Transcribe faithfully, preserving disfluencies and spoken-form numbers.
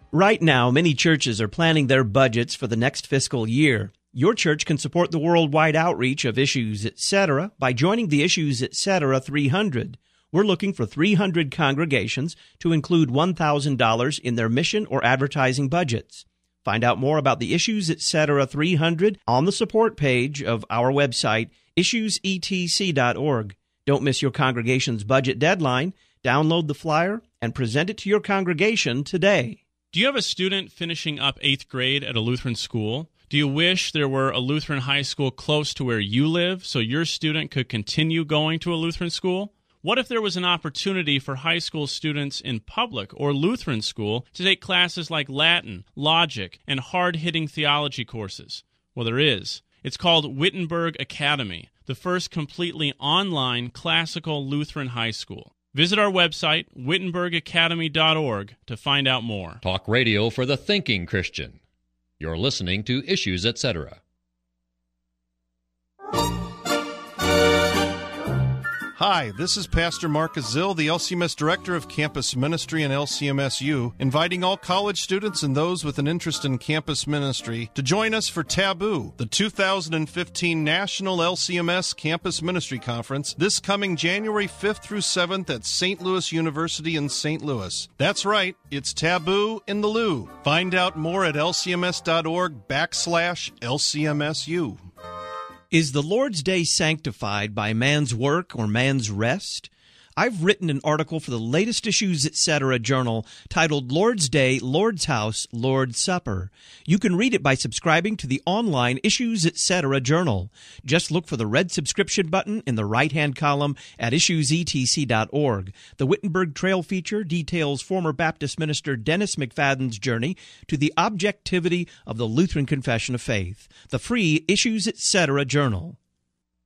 Right now, many churches are planning their budgets for the next fiscal year. Your church can support the worldwide outreach of Issues Etc. by joining the Issues Etc. three hundred. We're looking for three hundred congregations to include one thousand dollars in their mission or advertising budgets. Find out more about the Issues Etc. three hundred on the support page of our website, issues e t c dot org. Don't miss your congregation's budget deadline. Download the flyer and present it to your congregation today. Do you have a student finishing up eighth grade at a Lutheran school? Do you wish there were a Lutheran high school close to where you live so your student could continue going to a Lutheran school? What if there was an opportunity for high school students in public or Lutheran school to take classes like Latin, logic, and hard-hitting theology courses? Well, there is. It's called Wittenberg Academy, the first completely online classical Lutheran high school. Visit our website, wittenberg academy dot org, to find out more. Talk radio for the thinking Christian. You're listening to Issues Etc. Hi, this is Pastor Mark Azil, the L C M S Director of Campus Ministry and L C M S U, inviting all college students and those with an interest in campus ministry to join us for Taboo, the two thousand fifteen National L C M S Campus Ministry Conference, this coming January fifth through seventh at Saint Louis University in Saint Louis. That's right, it's Taboo in the Lou. Find out more at lcms.org backslash LCMSU. Is the Lord's Day sanctified by man's work or man's rest? I've written an article for the latest Issues Etc. journal titled Lord's Day, Lord's House, Lord's Supper. You can read it by subscribing to the online Issues Etc. journal. Just look for the red subscription button in the right-hand column at issues e t c dot org. The Wittenberg Trail feature details former Baptist minister Dennis McFadden's journey to the objectivity of the Lutheran Confession of Faith. The free Issues Etc. journal.